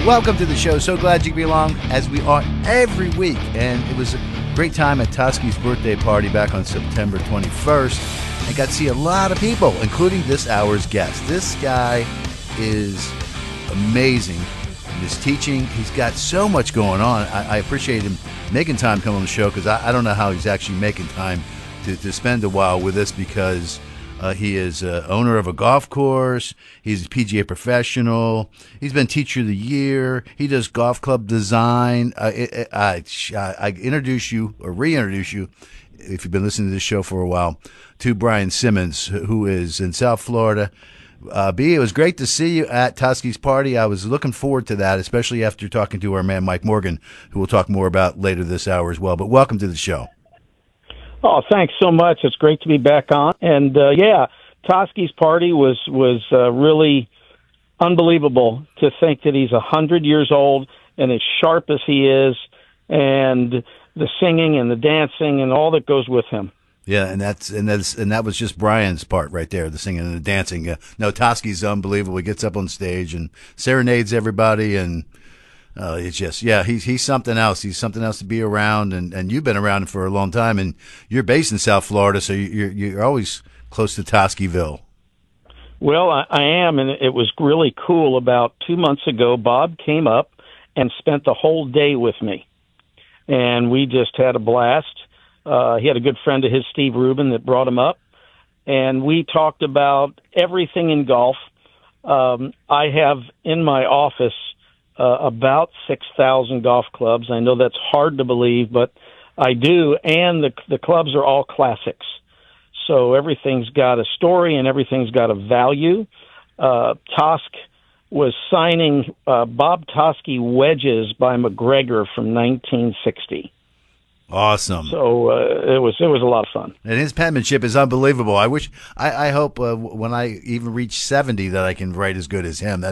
Welcome to the show. So glad you could be along, as we are every week. And it was a great time at Toski's birthday party back on September 21st. I got to see a lot of people, including this hour's guest. This guy is amazing in his teaching. He's got so much going on. I appreciate him making time to come on the show, because I don't know how he's actually making time to spend a while with us, because he is owner of a golf course. He's a PGA professional. He's been Teacher of the Year. He does golf club design. I introduce you, or reintroduce you, if you've been listening to this show for a while, to Brian Simmons, who is in South Florida. B, it was great to see you at Toski's party. I was looking forward to that, especially after talking to our man Mike Morgan, who we'll talk more about later this hour as well. But welcome to the show. Oh, thanks so much. It's great to be back on. And Toski's party was really unbelievable, to think that he's 100 years old and as sharp as he is, and the singing and the dancing and all that goes with him. Yeah, and that was just Brian's part right there, the singing and the dancing. No, Toski's unbelievable. He gets up on stage and serenades everybody, and it's just, he's something else. He's something else to be around, and you've been around him for a long time, and you're based in South Florida, so you're always close to Toskiville. Well, I am, and it was really cool. About 2 months ago, Bob came up and spent the whole day with me, and we just had a blast. He had a good friend of his, Steve Rubin, that brought him up, and we talked about everything in golf. I have in my office about 6,000 golf clubs. I know that's hard to believe, but I do, and the clubs are all classics. So everything's got a story and everything's got a value. Tosk was signing Bob Toski wedges by McGregor from 1960. Awesome. So it was a lot of fun. And his penmanship is unbelievable. I hope when I even reach 70 that I can write as good as him.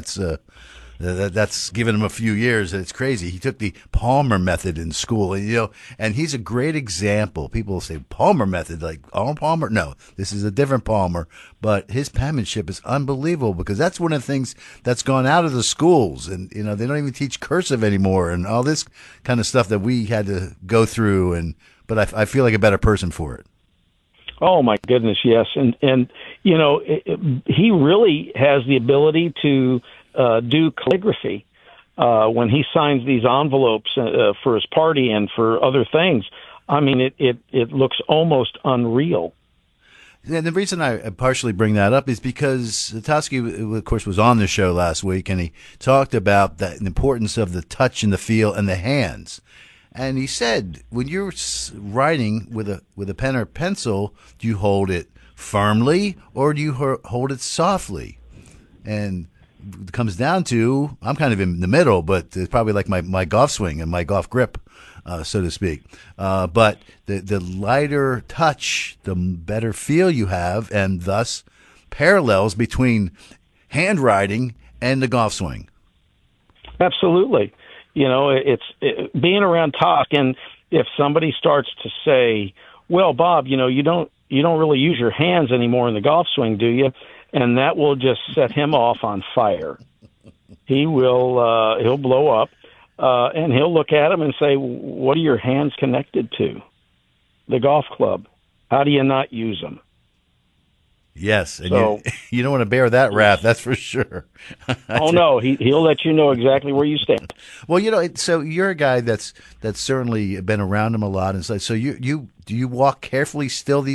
That's given him a few years, and it's crazy. He took the Palmer method in school, and he's a great example. People say Palmer method, like Arnold Palmer. No, this is a different Palmer, but his penmanship is unbelievable, because that's one of the things that's gone out of the schools, and they don't even teach cursive anymore, and all this kind of stuff that we had to go through. But I feel like a better person for it. Oh my goodness, yes, and he really has the ability to do calligraphy when he signs these envelopes for his party and for other things. I mean, it looks almost unreal. And the reason I partially bring that up is because Toski, of course, was on the show last week, and he talked about the importance of the touch and the feel and the hands. And he said, when you're writing with a pen or pencil, do you hold it firmly or do you hold it softly? And it comes down to, I'm kind of in the middle, but it's probably like my golf swing and my golf grip, so to speak. But the lighter touch, the better feel you have, and thus parallels between handwriting and the golf swing. Absolutely. It's being around Tosk, and if somebody starts to say, well, Bob, you don't really use your hands anymore in the golf swing, do you? And that will just set him off on fire. He will, he'll blow up, and he'll look at him and say, what are your hands connected to? The golf club. How do you not use them? Yes, and you don't want to bear that wrath, that's for sure. Oh no, he'll let you know exactly where you stand. Well, so you're a guy that's certainly been around him a lot, and so do you walk carefully still these